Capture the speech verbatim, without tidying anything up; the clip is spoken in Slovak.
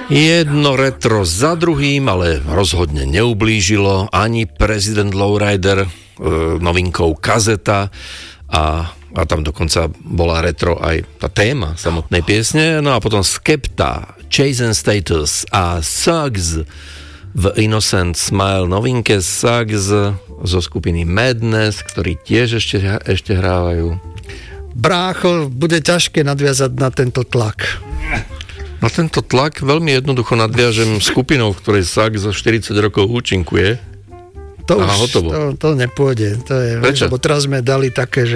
Jedno retro za druhým, ale rozhodne neublížilo ani prezident Lowrider e, novinkou Kazeta a, a tam dokonca bola retro aj tá téma samotnej piesne. No a potom Skepta, Chase and Status a Suggs v Innocent Smile novinke Suggs zo skupiny Madness, ktorí tiež ešte, ešte hrávajú. Brácho, bude ťažké nadviazať na tento tlak. Na tento tlak veľmi jednoducho nadviažem skupinou, v ktorej Suggs zo štyridsať rokov účinkuje. To a už hotovo. To, to nepôjde. To je, Prečo? Lebo teraz sme dali také, že